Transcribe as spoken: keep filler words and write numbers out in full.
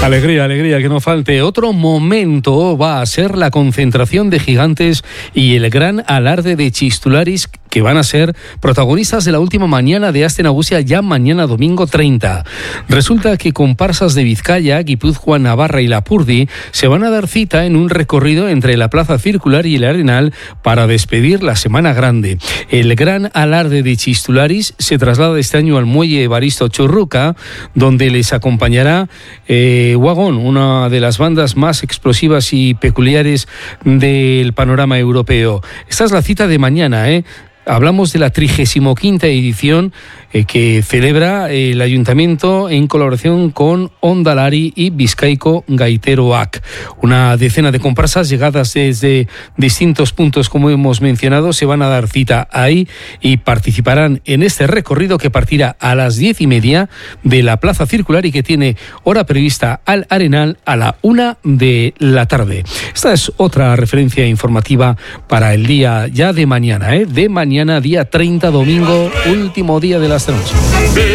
Alegría, alegría, que no falte. Otro momento va a ser la concentración de gigantes y el gran alarde de Txistularis, que van a ser protagonistas de la última mañana de Aste Nagusia, ya mañana domingo treinta. Resulta que comparsas de Vizcaya, Guipúzcoa, Navarra y Lapurdi se van a dar cita en un recorrido entre la Plaza Circular y el Arenal para despedir la Semana Grande. El gran alarde de Txistularis se traslada este año al muelle Evaristo Churruca, donde les acompañará eh, Wagon, una de las bandas más explosivas y peculiares del panorama europeo. Esta es la cita de mañana, ¿eh? Hablamos de la trigésima quinta edición eh, que celebra el Ayuntamiento en colaboración con Ondalari y Bizkaiko Gaiteroak. Una decena de comparsas llegadas desde distintos puntos, como hemos mencionado, se van a dar cita ahí y participarán en este recorrido que partirá a las diez y media de la Plaza Circular y que tiene hora prevista al Arenal a la una de la tarde. Esta es otra referencia informativa para el día ya de mañana, ¿eh? De mañana. Mañana, día treinta, domingo, último día de las Aste Nagusia.